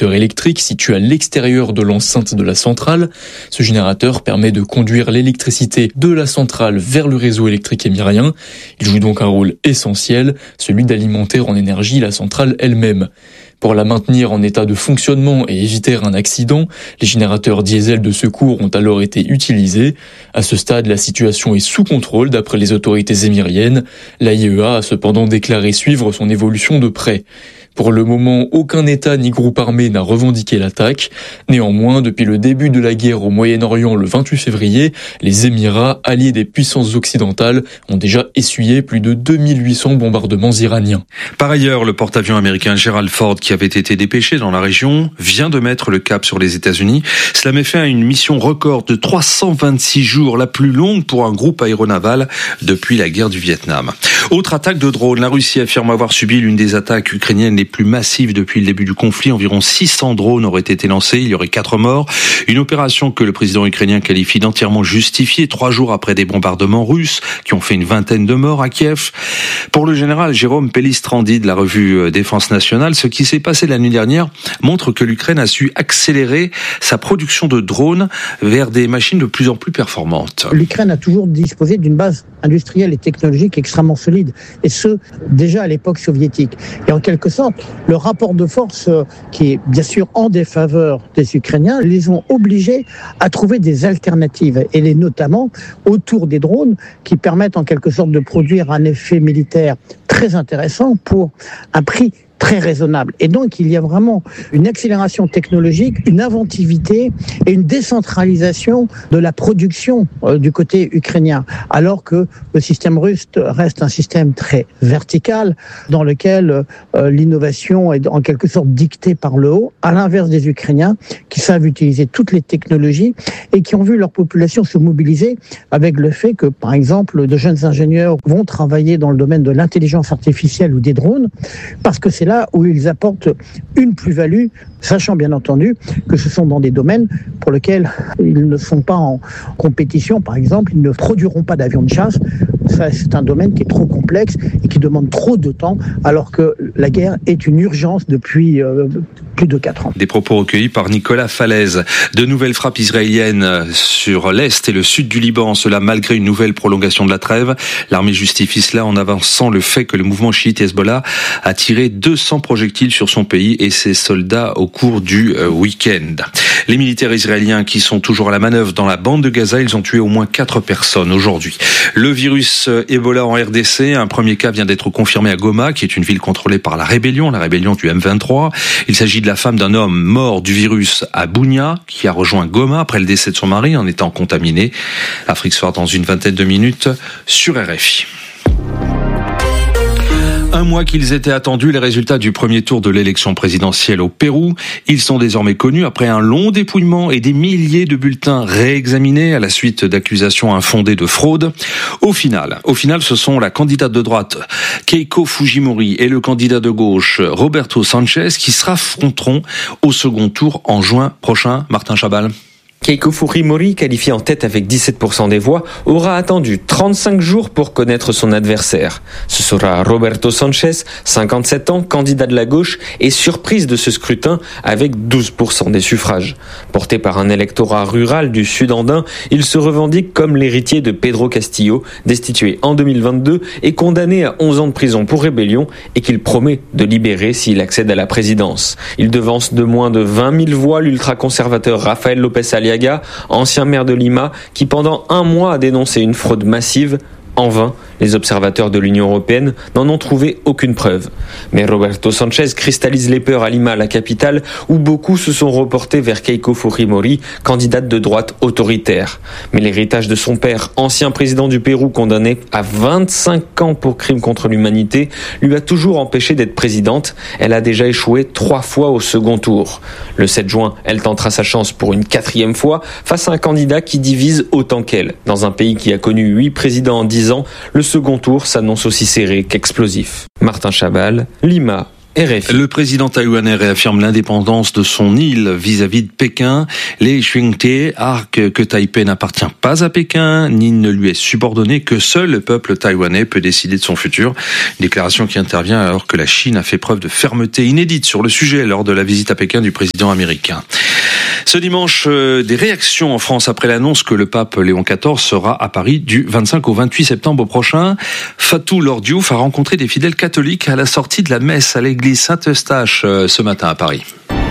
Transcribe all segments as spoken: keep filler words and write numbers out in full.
générateur électrique situé à l'extérieur de l'enceinte de la centrale. Ce générateur permet de conduire l'électricité de la centrale vers le réseau électrique émirien. Il joue donc un rôle essentiel, celui d'alimenter en énergie la centrale elle-même. Pour la maintenir en état de fonctionnement et éviter un accident, les générateurs diesel de secours ont alors été utilisés. À ce stade, la situation est sous contrôle d'après les autorités émiriennes. L'A I E A a cependant déclaré suivre son évolution de près. Pour le moment, aucun État ni groupe armé n'a revendiqué l'attaque. Néanmoins, depuis le début de la guerre au Moyen-Orient le vingt-huit février, les Émirats, alliés des puissances occidentales, ont déjà essuyé plus de deux mille huit cents bombardements iraniens. Par ailleurs, le porte-avions américain Gerald Ford, qui avait été dépêché dans la région, vient de mettre le cap sur les États-Unis. Cela met fin à une mission record de trois cent vingt-six jours, la plus longue pour un groupe aéronaval depuis la guerre du Vietnam. Autre attaque de drone, la Russie affirme avoir subi l'une des attaques ukrainiennes les plus massives depuis le début du conflit. Environ six cents drones auraient été lancés, il y aurait quatre morts. Une opération que le président ukrainien qualifie d'entièrement justifiée, trois jours après des bombardements russes qui ont fait une vingtaine de morts à Kiev. Pour le général Jérôme Pellistrandi de la revue Défense nationale, ce qui s'est passé la nuit dernière montre que l'Ukraine a su accélérer sa production de drones vers des machines de plus en plus performantes. L'Ukraine a toujours disposé d'une base industrielle et technologique extrêmement solide, et ce, déjà à l'époque soviétique. Et en quelque sorte, le rapport de force, qui est bien sûr en défaveur des Ukrainiens, les ont obligés à trouver des alternatives, et les, notamment autour des drones, qui permettent en quelque sorte de produire un effet militaire très intéressant pour un prix très raisonnable. Et donc, il y a vraiment une accélération technologique, une inventivité et une décentralisation de la production euh, du côté ukrainien, alors que le système russe reste un système très vertical, dans lequel euh, l'innovation est en quelque sorte dictée par le haut, à l'inverse des Ukrainiens, qui savent utiliser toutes les technologies et qui ont vu leur population se mobiliser avec le fait que, par exemple, de jeunes ingénieurs vont travailler dans le domaine de l'intelligence artificielle ou des drones, parce que c'est là où ils apportent une plus-value, sachant bien entendu que ce sont dans des domaines pour lesquels ils ne sont pas en compétition. Par exemple, ils ne produiront pas d'avions de chasse. Ça, c'est un domaine qui est trop complexe et qui demande trop de temps, alors que la guerre est une urgence depuis euh, plus de quatre ans. Des propos recueillis par Nicolas Falaise. De nouvelles frappes israéliennes sur l'est et le sud du Liban, cela malgré une nouvelle prolongation de la trêve. L'armée justifie cela en avançant le fait que le mouvement chiite Hezbollah a tiré deux cents projectiles sur son pays et ses soldats au cours du week-end. Les militaires israéliens qui sont toujours à la manœuvre dans la bande de Gaza, ils ont tué au moins quatre personnes aujourd'hui. Le virus Ebola en R D C, un premier cas vient d'être confirmé à Goma, qui est une ville contrôlée par la rébellion, la rébellion du M vingt-trois. Il s'agit de la femme d'un homme mort du virus à Bounia, qui a rejoint Goma après le décès de son mari en étant contaminé. Afrique Soir dans une vingtaine de minutes sur R F I. Un mois qu'ils étaient attendus, les résultats du premier tour de l'élection présidentielle au Pérou. Ils sont désormais connus après un long dépouillement et des milliers de bulletins réexaminés à la suite d'accusations infondées de fraude. Au final, au final, ce sont la candidate de droite Keiko Fujimori et le candidat de gauche Roberto Sanchez qui se affronteront au second tour en juin prochain. Martin Chabal. Keiko Fujimori, qualifiée en tête avec dix-sept pour cent des voix, aura attendu trente-cinq jours pour connaître son adversaire. Ce sera Roberto Sanchez, cinquante-sept ans, candidat de la gauche, et surprise de ce scrutin avec douze pour cent des suffrages. Porté par un électorat rural du sud andin, il se revendique comme l'héritier de Pedro Castillo, destitué en deux mille vingt-deux et condamné à onze ans de prison pour rébellion, et qu'il promet de libérer s'il accède à la présidence. Il devance de moins de vingt mille voix l'ultra-conservateur Rafael López Aliaga, ancien maire de Lima, qui pendant un mois a dénoncé une fraude massive. En vain, les observateurs de l'Union européenne n'en ont trouvé aucune preuve. Mais Roberto Sanchez cristallise les peurs à Lima, la capitale, où beaucoup se sont reportés vers Keiko Fujimori, candidate de droite autoritaire. Mais l'héritage de son père, ancien président du Pérou condamné à vingt-cinq ans pour crimes contre l'humanité, lui a toujours empêché d'être présidente. Elle a déjà échoué trois fois au second tour. Le sept juin, elle tentera sa chance pour une quatrième fois face à un candidat qui divise autant qu'elle. Dans un pays qui a connu huit présidents en dix ans, le second tour s'annonce aussi serré qu'explosif. Martin Chabal, Lima, R F I. Le président taïwanais réaffirme l'indépendance de son île vis-à-vis de Pékin. Les Xingtai arguent que Taipei n'appartient pas à Pékin, ni ne lui est subordonné, que seul le peuple taïwanais peut décider de son futur. Une déclaration qui intervient alors que la Chine a fait preuve de fermeté inédite sur le sujet lors de la visite à Pékin du président américain. Ce dimanche, euh, des réactions en France après l'annonce que le pape Léon quatorze sera à Paris du vingt-cinq au vingt-huit septembre prochain. Fatou Lordiouf a rencontré des fidèles catholiques à la sortie de la messe à l'église Saint-Eustache euh, ce matin à Paris.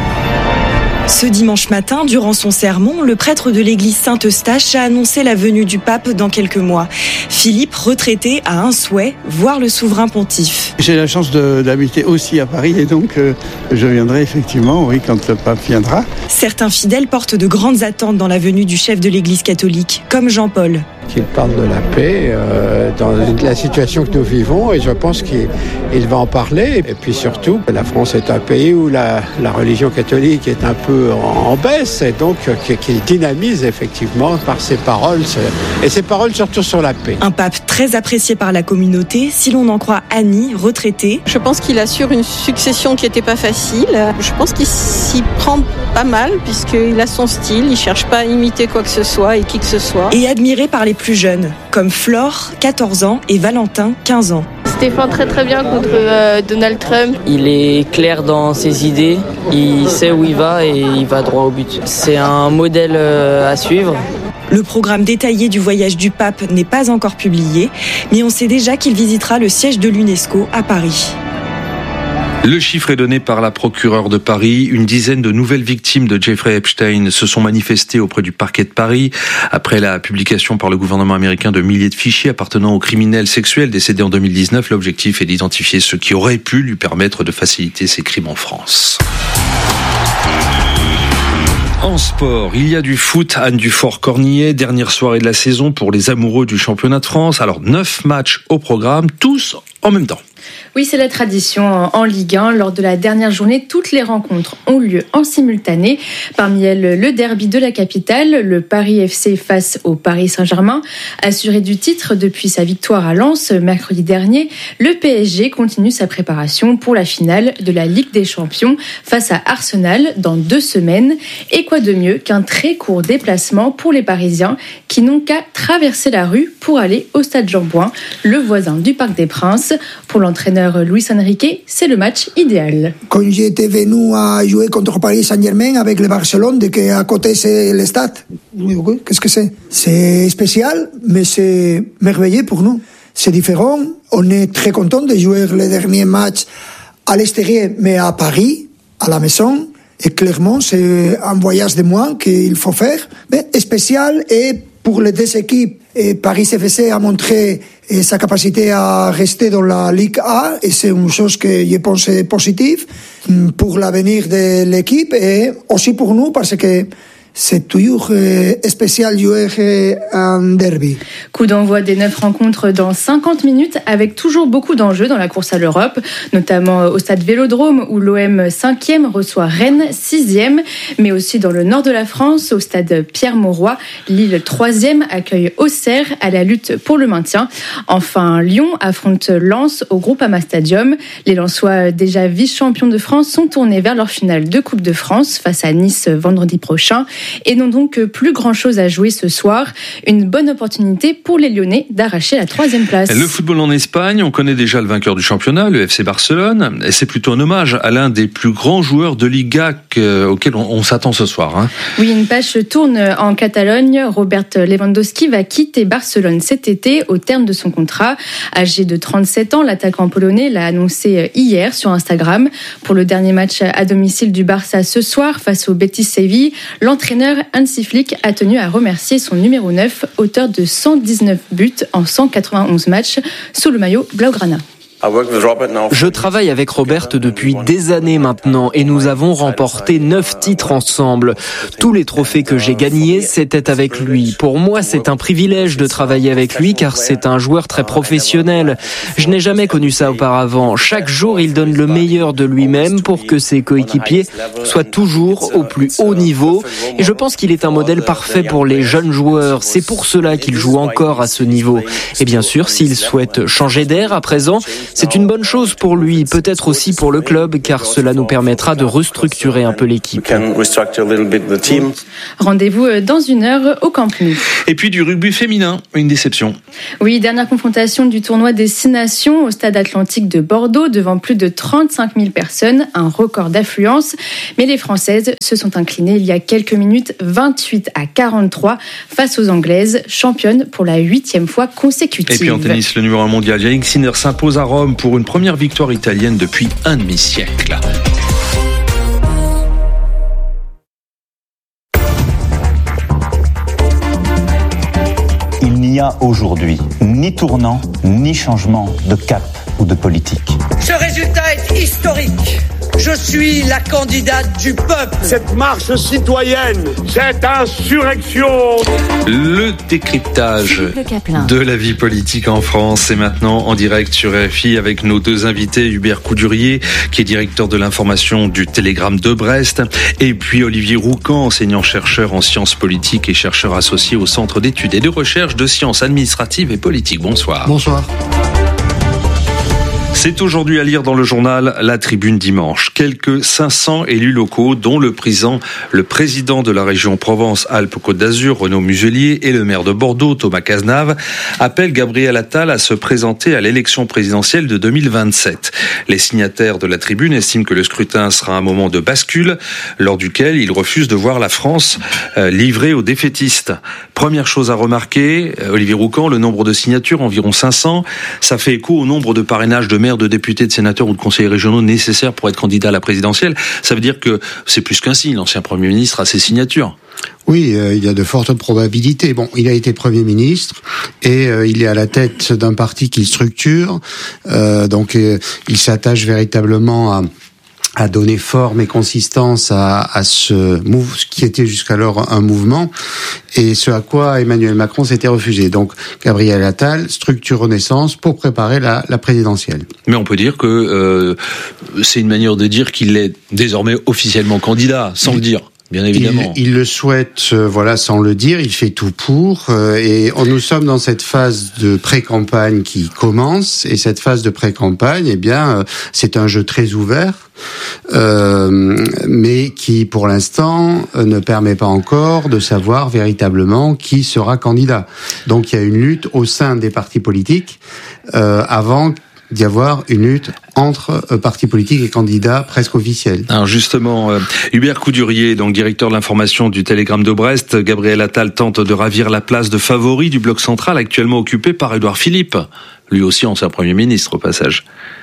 Ce dimanche matin, durant son sermon, le prêtre de l'église Saint-Eustache a annoncé la venue du pape dans quelques mois. Philippe, retraité, a un souhait, voir le souverain pontife. J'ai la chance de, d'habiter aussi à Paris et donc euh, je viendrai effectivement, oui, quand le pape viendra. Certains fidèles portent de grandes attentes dans la venue du chef de l'église catholique, comme Jean-Paul. Qu'il parle de la paix euh, dans la situation que nous vivons et je pense qu'il il va en parler. Et puis surtout, la France est un pays où la, la religion catholique est un peu en, en baisse et donc qui, qui dynamise effectivement par ses paroles et ses paroles surtout sur la paix. Un pape très apprécié par la communauté, si l'on en croit Annie, retraitée. Je pense qu'il assure une succession qui n'était pas facile. Je pense qu'il s'y prend pas mal puisqu'il a son style, il ne cherche pas à imiter quoi que ce soit et qui que ce soit. Et admiré par les plus jeunes, comme Flore, quatorze ans, et Valentin, quinze ans. Il se défend très très bien contre euh, Donald Trump. Il est clair dans ses idées, il sait où il va et il va droit au but. C'est un modèle euh, à suivre. Le programme détaillé du voyage du pape n'est pas encore publié, mais on sait déjà qu'il visitera le siège de l'UNESCO à Paris. Le chiffre est donné par la procureure de Paris. Une dizaine de nouvelles victimes de Jeffrey Epstein se sont manifestées auprès du parquet de Paris après la publication par le gouvernement américain de milliers de fichiers appartenant aux criminels sexuels décédés en deux mille dix-neuf. L'objectif est d'identifier ceux qui auraient pu lui permettre de faciliter ses crimes en France. En sport, il y a du foot. Anne Dufort-Cornillet, dernière soirée de la saison pour les amoureux du championnat de France. Alors, neuf matchs au programme, tous en même temps. Oui, c'est la tradition en Ligue un. Lors de la dernière journée, toutes les rencontres ont lieu en simultané. Parmi elles, le derby de la capitale, le Paris F C face au Paris Saint-Germain. Assuré du titre depuis sa victoire à Lens mercredi dernier, le P S G continue sa préparation pour la finale de la Ligue des Champions face à Arsenal dans deux semaines. Et quoi de mieux qu'un très court déplacement pour les Parisiens qui n'ont qu'à traverser la rue pour aller au Stade Jean-Bouin, le voisin du Parc des Princes. Pour l'entraîneur Luis Enrique, c'est le match idéal. Quand j'étais venu à jouer contre Paris Saint-Germain avec le Barcelone, de qu'à côté c'est le stade, qu'est-ce que c'est? C'est spécial, mais c'est merveilleux pour nous. C'est différent. On est très content de jouer les derniers matchs à l'extérieur, mais à Paris, à la maison. Et clairement, c'est un voyage de moins qu'il faut faire, mais spécial et pour les deux équipes. Et Paris F C a montré sa capacité à rester dans la Ligue A et c'est une chose que je pense est positive pour l'avenir de l'équipe et aussi pour nous parce que c'est toujours euh, spécial jouer euh, un derby. Coup d'envoi des neuf rencontres dans cinquante minutes avec toujours beaucoup d'enjeux dans la course à l'Europe, notamment au stade Vélodrome où l'O M cinquième reçoit Rennes sixième, mais aussi dans le nord de la France au stade Pierre-Mauroy. Lille troisième accueille Auxerre à la lutte pour le maintien. Enfin, Lyon affronte Lens au Groupama Stadium. Les Lensois, déjà vice-champions de France, sont tournés vers leur finale de Coupe de France face à Nice vendredi prochain. Et n'ont donc plus grand-chose à jouer ce soir. Une bonne opportunité pour les Lyonnais d'arracher la troisième place. Le football en Espagne, on connaît déjà le vainqueur du championnat, le F C Barcelone. Et c'est plutôt un hommage à l'un des plus grands joueurs de Liga auquel on, on s'attend ce soir. Hein. Oui, une page se tourne en Catalogne. Robert Lewandowski va quitter Barcelone cet été au terme de son contrat. Âgé de trente-sept ans, l'attaquant polonais l'a annoncé hier sur Instagram. Pour le dernier match à domicile du Barça ce soir face au Betis Séville, l'entraîneur Hansi Flick a tenu à remercier son numéro neuf, auteur de cent dix-neuf buts en cent quatre-vingt-onze matchs sous le maillot Blaugrana. Je travaille avec Robert depuis des années maintenant et nous avons remporté neuf titres ensemble. Tous les trophées que j'ai gagnés, c'était avec lui. Pour moi, c'est un privilège de travailler avec lui car c'est un joueur très professionnel. Je n'ai jamais connu ça auparavant. Chaque jour, il donne le meilleur de lui-même pour que ses coéquipiers soient toujours au plus haut niveau. Et je pense qu'il est un modèle parfait pour les jeunes joueurs. C'est pour cela qu'il joue encore à ce niveau. Et bien sûr, s'il souhaite changer d'air à présent, C'est une bonne chose pour lui, peut-être aussi pour le club, car cela nous permettra de restructurer un peu l'équipe. Rendez-vous dans une heure au Camp Nou. Et puis du rugby féminin, une déception. Oui, dernière confrontation du tournoi des Six Nations au Stade Atlantique de Bordeaux devant plus de trente-cinq mille personnes, un record d'affluence. Mais les Françaises se sont inclinées il y a quelques minutes, vingt-huit à quarante-trois, face aux Anglaises, championnes pour la huitième fois consécutive. Et puis en tennis, le numéro un mondial, Jannik Sinner s'impose à Rome pour une première victoire italienne depuis un demi-siècle. Il n'y a aujourd'hui ni tournant, ni changement de cap ou de politique. Ce résultat est historique. Je suis la candidate du peuple. Cette marche citoyenne, cette insurrection. Le décryptage de la vie politique en France, c'est maintenant en direct sur R F I avec nos deux invités, Hubert Coudurier, qui est directeur de l'information du Télégramme de Brest, et puis Olivier Roucan, enseignant-chercheur en sciences politiques et chercheur associé au Centre d'études et de recherche de sciences administratives et politiques. Bonsoir. Bonsoir. C'est aujourd'hui à lire dans le journal La Tribune dimanche. Quelques cinq cents élus locaux, dont le président, le président de la région Provence-Alpes-Côte d'Azur, Renaud Muselier, et le maire de Bordeaux, Thomas Cazenave, appellent Gabriel Attal à se présenter à l'élection présidentielle de deux mille vingt-sept. Les signataires de La Tribune estiment que le scrutin sera un moment de bascule, lors duquel ils refusent de voir la France euh, livrée aux défaitistes. Première chose à remarquer, Olivier Roucan, le nombre de signatures, environ cinq cents, ça fait écho au nombre de parrainages de maires, de députés, de sénateurs ou de conseillers régionaux nécessaires pour être candidat à la présidentielle. Ça veut dire que c'est plus qu'un signe. L'ancien Premier ministre a ses signatures. Oui, euh, il y a de fortes probabilités. Bon, il a été Premier ministre et euh, il est à la tête d'un parti qu'il structure. Euh, donc, euh, il s'attache véritablement à à donner forme et consistance à, à ce move, ce qui était jusqu'alors un mouvement, et ce à quoi Emmanuel Macron s'était refusé. Donc, Gabriel Attal structure Renaissance pour préparer la, la présidentielle. Mais on peut dire que euh, c'est une manière de dire qu'il est désormais officiellement candidat, sans le dire. Bien évidemment. Il, il le souhaite, euh, voilà, sans le dire, il fait tout pour. Euh, et on, nous sommes dans cette phase de pré-campagne qui commence. Et cette phase de pré-campagne, eh bien, euh, c'est un jeu très ouvert, euh, mais qui, pour l'instant, euh, ne permet pas encore de savoir véritablement qui sera candidat. Donc, il y a une lutte au sein des partis politiques euh, avant d'y avoir une lutte entre euh, partis politiques et candidats presque officiels. Alors justement, euh, Hubert Coudurier, donc directeur de l'information du Télégramme de Brest, Gabriel Attal tente de ravir la place de favori du bloc central actuellement occupé par Édouard Philippe, lui aussi ancien Premier ministre au passage.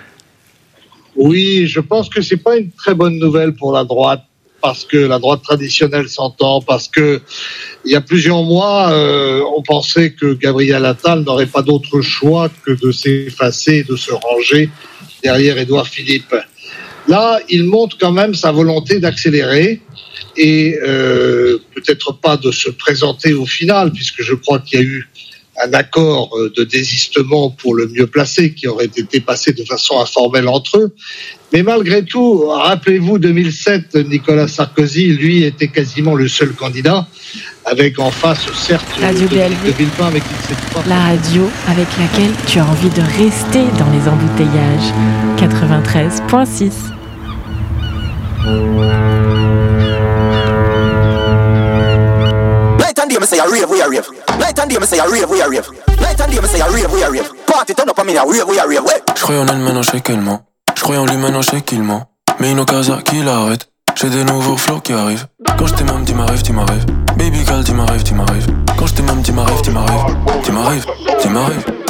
Oui, je pense que c'est pas une très bonne nouvelle pour la droite, parce que la droite traditionnelle s'entend, parce que il y a plusieurs mois, euh, on pensait que Gabriel Attal n'aurait pas d'autre choix que de s'effacer, de se ranger derrière Édouard Philippe. Là, il montre quand même sa volonté d'accélérer et euh, peut-être pas de se présenter au final, puisque je crois qu'il y a eu un accord de désistement pour le mieux placé qui aurait été passé de façon informelle entre eux. Mais malgré tout, rappelez-vous deux mille sept, Nicolas Sarkozy, lui, était quasiment le seul candidat, avec en face, certes, Radio B L V, de Villepin, mais qui ne sait pas. La radio avec laquelle tu as envie de rester dans les embouteillages. quatre-vingt-treize virgule six. Night and day, me say a rave, we a rave. Night and day, me say a rave, we a rave. Night and day, me say a rave, we a rave. Party turn up, I mean a rave, we a rave. J'croyais en elle, maintenant j'sais qu'elle ment. J'croyais en lui, maintenant j'sais qu'il ment. Mais une occasion qui l'arrête. J'ai des nouveaux flows qui arrivent. Quand j't'ai même dit ma rêve, dis ma rêve. Baby girl, dis ma rêve, dis ma rêve. Quand j't'ai même dit ma rêve, dis ma rêve. Dis ma rêve, dis ma rêve.